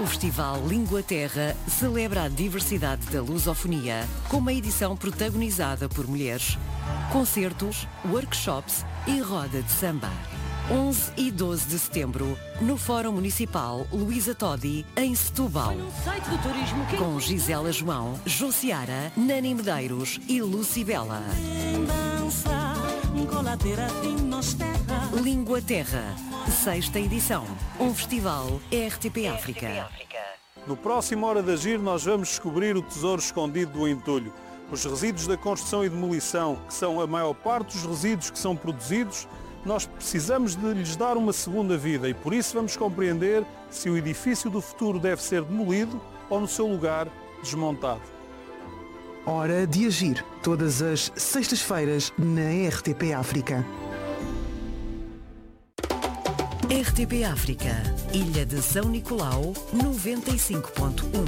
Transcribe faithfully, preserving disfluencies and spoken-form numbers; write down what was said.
O Festival Língua Terra celebra a diversidade da lusofonia com uma edição protagonizada por mulheres. Concertos, workshops e roda de samba. onze e doze de setembro, no Fórum Municipal Luísa Todi, em Setúbal. Com Gisela João, Josiara, Nani Medeiros e Lucibela. Língua Terra, sexta edição. Um festival R T P África. No próximo Hora de Agir nós vamos descobrir o tesouro escondido do entulho. Os resíduos da construção e demolição, que são a maior parte dos resíduos que são produzidos, nós precisamos de lhes dar uma segunda vida e por isso vamos compreender se o edifício do futuro deve ser demolido ou no seu lugar desmontado. Hora de Agir, todas as sextas-feiras na R T P África. R T P África, Ilha de São Nicolau, noventa e cinco ponto um.